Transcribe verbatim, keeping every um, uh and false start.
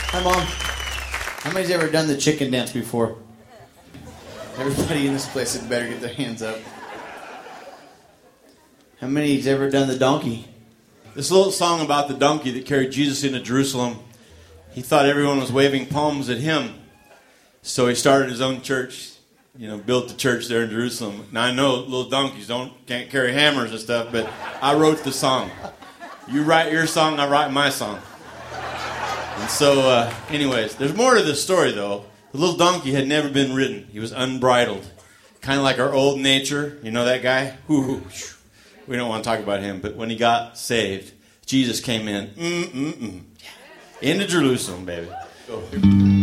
Hi, Mom. How many's ever done the chicken dance before? Everybody in this place had better get their hands up. How many's ever done the donkey? This little song about the donkey that carried Jesus into Jerusalem, he thought everyone was waving palms at him. So he started his own church, you know, built the church there in Jerusalem. Now I know little donkeys don't can't carry hammers and stuff, but I wrote the song. You write your song, I write my song. And so, uh, anyways, there's more to this story, though. The little donkey had never been ridden. He was unbridled. Kind of like our old nature. You know that guy? Whoo, we don't want to talk about him. But when he got saved, Jesus came in. Mm-mm-mm. Into Jerusalem, baby. Go.